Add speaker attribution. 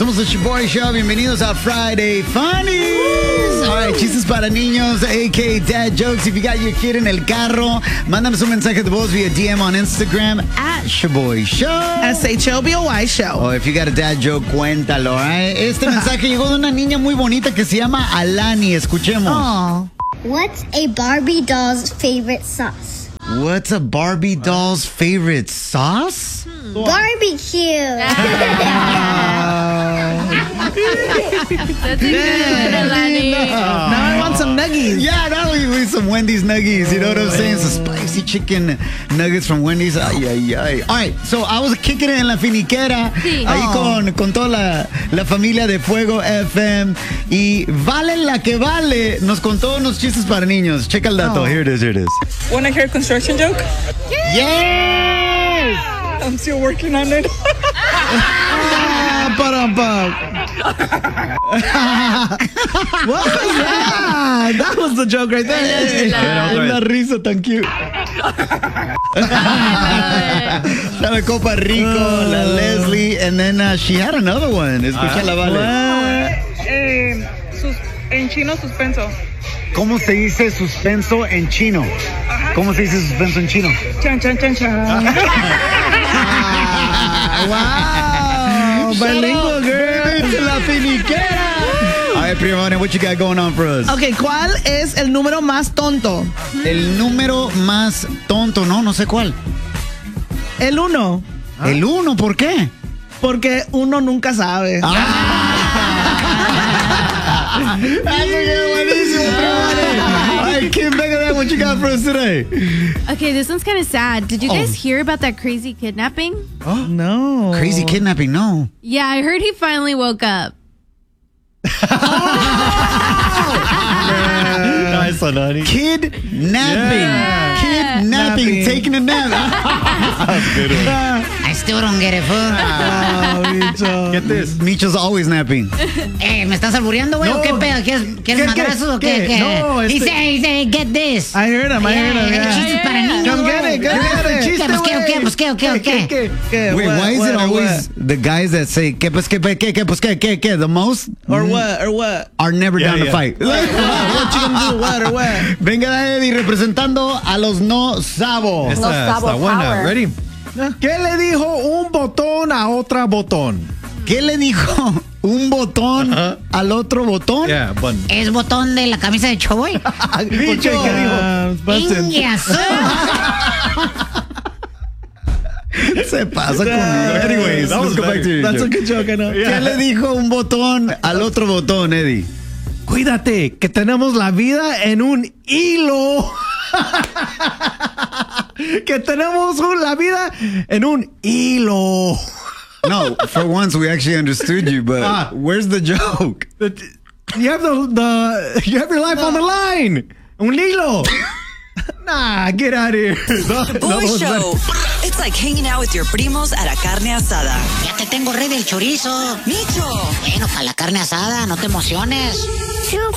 Speaker 1: Somos The Shoboy Show. Bienvenidos a Friday Funnies. All right, chistes para niños, a.k.a. dad jokes. If you got your kid en el carro, mándanos un mensaje de voz via DM on Instagram at Shoboy Show.
Speaker 2: SHOBOY Show.
Speaker 1: Oh, if you got a dad joke, cuéntalo. Este mensaje llegó de una niña muy bonita que se llama Alani. Escuchemos.
Speaker 2: Oh.
Speaker 3: What's a Barbie doll's favorite sauce?
Speaker 1: What's a Barbie doll's favorite sauce?
Speaker 3: Barbecue.
Speaker 2: That's good, Alani. Now I want some nuggies.
Speaker 1: Yeah, now we need some Wendy's nuggies. You know what I'm saying? Some spicy chicken nuggets from Wendy's. Ay, ay, ay. All right, so I was kicking it en la finiquera.
Speaker 2: Sí.
Speaker 1: Ahí con toda la familia de Fuego FM. Y Vale la que vale nos contó unos chistes para niños. Checa el dato. Here it is.
Speaker 4: Want to hear a construction joke?
Speaker 1: Yes!
Speaker 4: I'm still working on it.
Speaker 2: What was that? That was the joke right there.
Speaker 1: La risa tan cute. La Copa Rico, la Leslie, and then she had another one. Escucha la Vale.
Speaker 4: En chino, suspenso.
Speaker 1: ¿Cómo se dice suspenso en chino? ¿Cómo se dice suspenso en chino?
Speaker 4: Chan, chan, chan, chan.
Speaker 2: Wow. Bilingual girl.
Speaker 1: La finiquera. All right, Prima, what you got going on for us?
Speaker 2: Okay, ¿cuál es el número más tonto?
Speaker 1: El número más tonto, no sé cuál.
Speaker 2: El 1.
Speaker 1: El 1, ¿por qué?
Speaker 2: Porque uno nunca sabe.
Speaker 1: Kim, what you got for us today?
Speaker 5: Okay, this one's kind of sad. Did you guys hear about that crazy kidnapping?
Speaker 2: Oh, no.
Speaker 1: Crazy kidnapping, no.
Speaker 5: Yeah, I heard he finally woke up.
Speaker 1: Nice one, honey. Kidnapping. Kidnapping. Taking a nap. That's good one.
Speaker 6: I still don't get it, fool.
Speaker 1: Get this. Micho's always napping.
Speaker 6: ¿Me estás albureando, güey?
Speaker 1: No.
Speaker 6: ¿O qué pedo? ¿Quieres madrazos o qué?
Speaker 1: No,
Speaker 6: Dice, get this.
Speaker 2: I heard him.
Speaker 6: Chistes para niños,
Speaker 2: Come get
Speaker 6: güey.
Speaker 2: it, come get it.
Speaker 6: Pues qué.
Speaker 1: Wait, why is it always the guys that say, ¿qué? The most?
Speaker 2: Or what?
Speaker 1: Are never down to fight.
Speaker 2: What you gonna do? What or what?
Speaker 1: Venga, Eddie, representando a los no sabos.
Speaker 7: Esta está buena. Ready?
Speaker 8: ¿Qué le dijo un botón a otra botón?
Speaker 1: ¿Qué le dijo un botón al otro botón?
Speaker 8: Yeah, button.
Speaker 6: Es botón de la camisa de Shoboy.
Speaker 1: Bicho, ¿qué dijo?
Speaker 6: Ingiazo.
Speaker 1: Se pasa conmigo. Anyways, let's go back to your
Speaker 2: That's
Speaker 1: joke.
Speaker 2: a good joke, I know.
Speaker 1: ¿Qué le dijo un botón al otro botón, Eddie?
Speaker 8: Cuídate, que tenemos la vida en un hilo. Que tenemos la vida en un hilo.
Speaker 1: No, for once we actually understood you, but where's the joke?
Speaker 8: You have you have your life on the line. Un hilo. Nah, get out of here.
Speaker 9: Boy Show. It's like hanging out with your primos at a carne asada.
Speaker 6: Ya te tengo ready el chorizo.
Speaker 9: Micho.
Speaker 6: Bueno, para la carne asada, no te emociones.